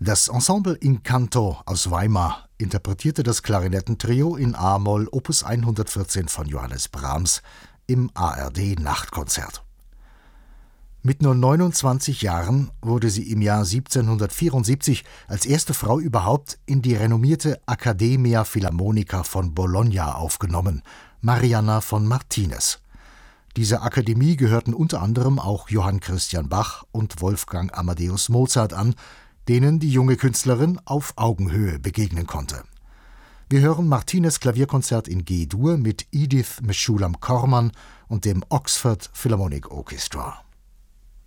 Das Ensemble Incanto aus Weimar interpretierte das Klarinettentrio in a-Moll Opus 114 von Johannes Brahms im ARD-Nachtkonzert. Mit nur 29 Jahren wurde sie im Jahr 1774 als erste Frau überhaupt in die renommierte Accademia Philharmonica von Bologna aufgenommen, Marianna von Martinez. Dieser Akademie gehörten unter anderem auch Johann Christian Bach und Wolfgang Amadeus Mozart an, denen die junge Künstlerin auf Augenhöhe begegnen konnte. Wir hören Martinez Klavierkonzert in G-Dur mit Edith Meshulam Corman und dem Oxford Philharmonic Orchestra.